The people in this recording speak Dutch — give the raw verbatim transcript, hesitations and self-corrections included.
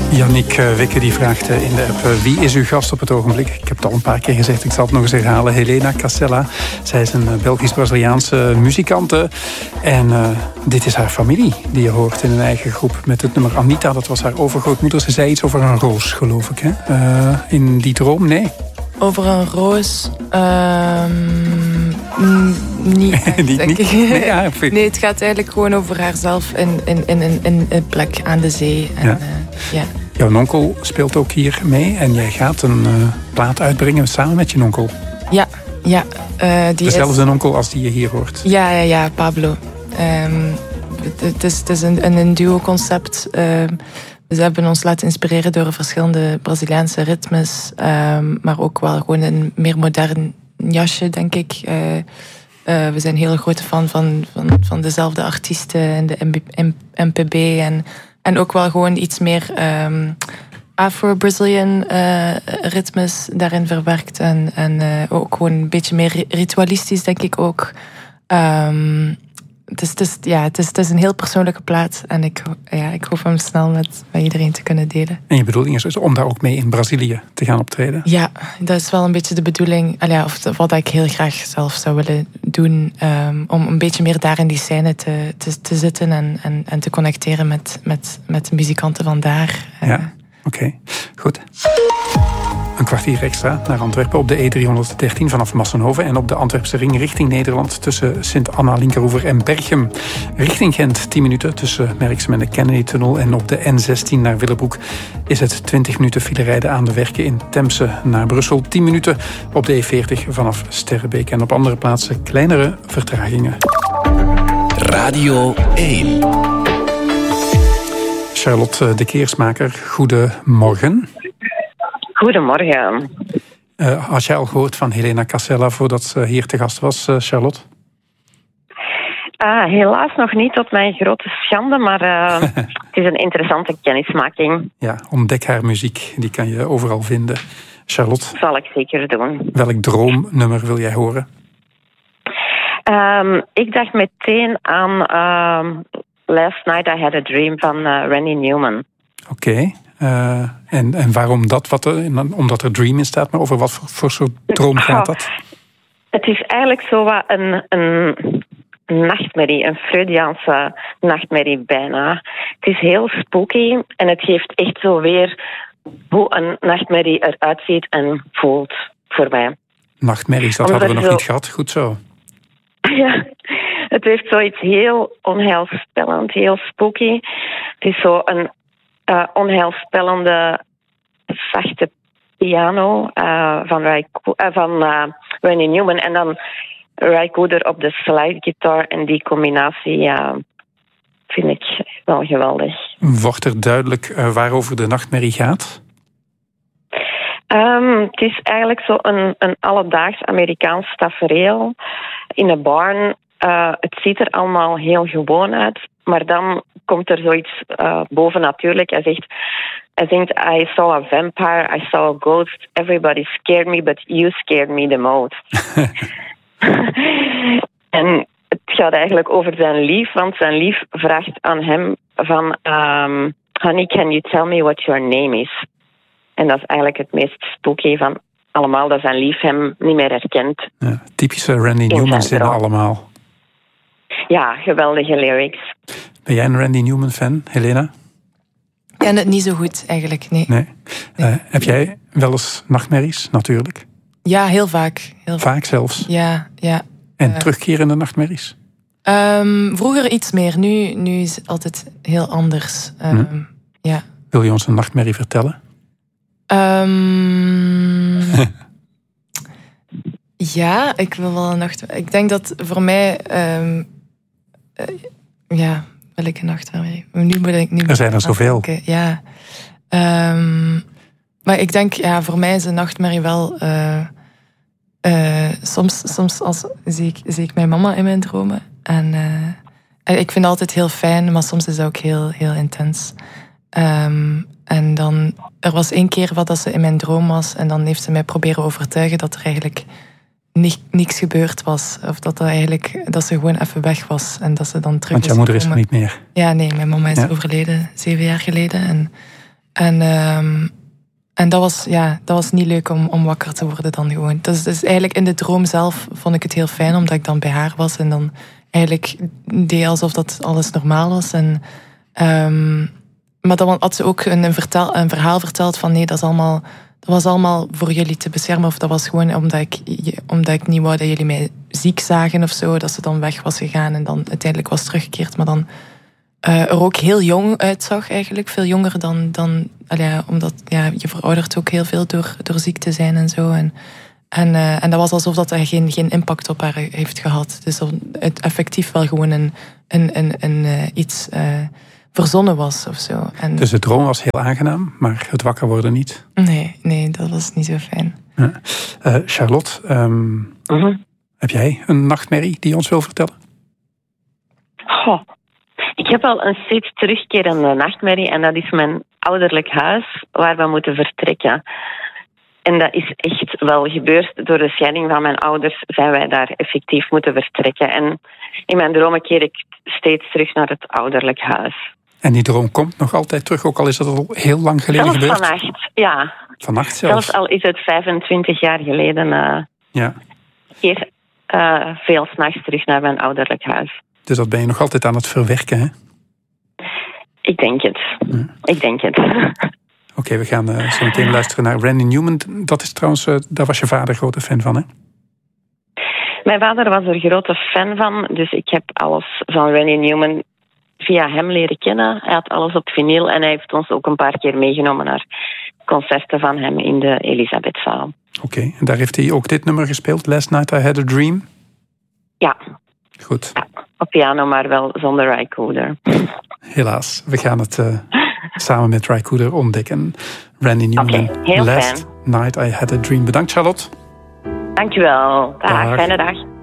Yannick Wikke die vraagt in de app: wie is uw gast op het ogenblik? Ik heb het al een paar keer gezegd, ik zal het nog eens herhalen. Helena Casella. Zij is een Belgisch-Braziliaanse muzikante. En uh, dit is haar familie die je hoort in een eigen groep. Met het nummer Anita, dat was haar overgrootmoeder. Ze zei iets over een roos, geloof ik. Hè? Uh, in die droom, nee? Over een roos... Uh, niet echt, niet, denk niet? ik. Nee, ja, nee, het gaat eigenlijk gewoon over haarzelf in, in, in, in, in een plek aan de zee. En, ja. Uh, ja. Jouw onkel speelt ook hier mee en jij gaat een uh, plaat uitbrengen samen met je onkel. Ja, ja. Uh, die Dezelfde is... onkel als die je hier hoort. Ja, ja, ja, Pablo. Um, het, is, het is een, een duo-concept. Uh, we hebben ons laten inspireren door verschillende Braziliaanse ritmes, um, maar ook wel gewoon een meer modern jasje, denk ik. Uh, uh, we zijn heel grote fan van, van, van dezelfde artiesten en de M P B en, en ook wel gewoon iets meer um, Afro-Brazilian uh, ritmes daarin verwerkt en, en uh, ook gewoon een beetje meer ritualistisch, denk ik ook. Um, het, is, het, is, ja, het, is, het is een heel persoonlijke plaat en ik, ja, ik hoop hem snel met, met iedereen te kunnen delen. En je bedoeling is dus om daar ook mee in Brazilië te gaan optreden? Ja, dat is wel een beetje de bedoeling. Allee, of wat ik heel graag zelf zou willen doen. Um, om een beetje meer daar in die scène te, te, te zitten en, en, en te connecteren met, met, met de muzikanten van daar. Ja, oké. Okay. Goed. Een kwartier extra naar Antwerpen op de E driehonderddertien vanaf Massenhoven en op de Antwerpse ring richting Nederland tussen Sint-Anna, Linkeroever en Berchem. Richting Gent tien minuten tussen Merksem en de Kennedy-tunnel en op de N zestien naar Willebroek is het twintig minuten filerijden aan de Werken in Temse naar Brussel. tien minuten op de E veertig vanaf Sterrebeek en op andere plaatsen kleinere vertragingen. Radio één. Charlotte de Keersmaker, goedemorgen. Goedemorgen. Uh, had jij al gehoord van Helena Casella voordat ze hier te gast was, uh, Charlotte? Uh, helaas nog niet, tot mijn grote schande, maar uh, het is een interessante kennismaking. Ja, ontdek haar muziek, die kan je overal vinden. Charlotte? Zal ik zeker doen. Welk droomnummer wil jij horen? Um, ik dacht meteen aan um, Last Night I Had a Dream van uh, Randy Newman. Oké. Okay. Uh, en, en waarom dat? Wat er, omdat er Dream in staat, maar over wat voor, voor soort droom gaat dat? Oh, het is eigenlijk zo wat een, een nachtmerrie, een Freudiaanse nachtmerrie bijna. Het is heel spooky en het geeft echt zo weer hoe een nachtmerrie eruit ziet en voelt voor mij. Nachtmerries, dat Omdat hadden we nog zo... niet gehad. Goed zo. Ja, het heeft zoiets heel onheilspellend, heel spooky. Het is zo een Uh, onheilspellende, zachte piano uh, van, Ray, uh, van uh, Randy Newman. En dan Ray Cooder op de slidegitaar. En die combinatie uh, vind ik wel geweldig. Wordt er duidelijk uh, waarover de nachtmerrie gaat? Um, het is eigenlijk zo een, een alledaags Amerikaans tafereel in een barn. Uh, het ziet er allemaal heel gewoon uit. Maar dan komt er zoiets uh, bovennatuurlijk. Hij zegt, hij zingt, I saw a vampire, I saw a ghost. Everybody scared me, but you scared me the most. En het gaat eigenlijk over zijn lief, want zijn lief vraagt aan hem van... Um, Honey, can you tell me what your name is? En dat is eigenlijk het meest spooky van allemaal, dat zijn lief hem niet meer herkent. Ja, typische Randy Newman zinnen allemaal. Ja, geweldige lyrics. Ben jij een Randy Newman fan, Helena? Ik ken het niet zo goed, eigenlijk, nee. nee. nee. Uh, heb jij wel eens nachtmerries, natuurlijk? Ja, heel vaak. Heel vaak zelfs? Ja, ja. En uh, terugkerende nachtmerries? Um, vroeger iets meer, nu, nu is het altijd heel anders. Um, hm. ja. Wil je ons een nachtmerrie vertellen? Um, ja, ik wil wel een nachtmerrie. Ik denk dat voor mij... Um, uh, ja, welke nachtmerrie? Nu moet ik niet er zijn er zoveel. Ja. Um, maar ik denk, ja, voor mij is een nachtmerrie wel... Uh, uh, soms soms als, zie, ik, zie ik mijn mama in mijn dromen. En uh, ik vind het altijd heel fijn, maar soms is het ook heel, heel intens. Um, en dan... Er was één keer wat dat ze in mijn droom was. En dan heeft ze mij proberen overtuigen dat er eigenlijk... niks gebeurd was. Of dat, dat, eigenlijk, dat ze gewoon even weg was. En dat ze dan terug Want jouw moeder is er niet meer? Ja, nee, mijn mama is ja. overleden, zeven jaar geleden. En En, um, en dat, was, ja, dat was niet leuk om, om wakker te worden dan gewoon. Dus, dus eigenlijk in de droom zelf vond ik het heel fijn, omdat ik dan bij haar was. En dan eigenlijk deed alsof dat alles normaal was. En, um, maar dan had ze ook een, een, vertel, een verhaal verteld van nee, dat is allemaal... Dat was allemaal voor jullie te beschermen. Of dat was gewoon omdat ik, omdat ik niet wou dat jullie mij ziek zagen of zo. Dat ze dan weg was gegaan en dan uiteindelijk was teruggekeerd. Maar dan uh, er ook heel jong uitzag eigenlijk. Veel jonger dan... dan allee, omdat ja, je veroudert ook heel veel door, door ziek te zijn en zo. En, en, uh, en dat was alsof dat geen, geen impact op haar heeft gehad. Dus het effectief wel gewoon een, een, een, een, uh, iets... Uh, verzonnen was of zo. En dus de droom was heel aangenaam, maar het wakker worden niet? Nee, nee, dat was niet zo fijn. Ja. Uh, Charlotte, um, uh-huh. heb jij een nachtmerrie die je ons wil vertellen? Goh, ik heb al een steeds terugkerende nachtmerrie en dat is mijn ouderlijk huis waar we moeten vertrekken. En dat is echt wel gebeurd. Door de scheiding van mijn ouders zijn wij daar effectief moeten vertrekken. En in mijn dromen keer ik steeds terug naar het ouderlijk huis. En die droom komt nog altijd terug, ook al is dat al heel lang geleden zelfs gebeurd? Vannacht, ja. Vannacht zelfs? Zelfs al is het vijfentwintig jaar geleden. Uh, ja. Keer uh, veel 's nachts terug naar mijn ouderlijk huis. Dus dat ben je nog altijd aan het verwerken, hè? Ik denk het. Hm. Ik denk het. Oké, okay, we gaan uh, zo meteen luisteren naar Randy Newman. Dat is trouwens, uh, daar was je vader grote fan van, hè? Mijn vader was er grote fan van, dus ik heb alles van Randy Newman via hem leren kennen. Hij had alles op vinyl en hij heeft ons ook een paar keer meegenomen naar concerten van hem in de Elisabethzaal. Oké, okay, en daar heeft hij ook dit nummer gespeeld, Last Night I Had a Dream? Ja. Goed. Ja, op piano, maar wel zonder Rycooder. Helaas, we gaan het uh, samen met Rycooder ontdekken. Randy Newman, okay, heel Last fijn. Night I Had a Dream. Bedankt, Charlotte. Dankjewel. Dag, dag. Fijne dag.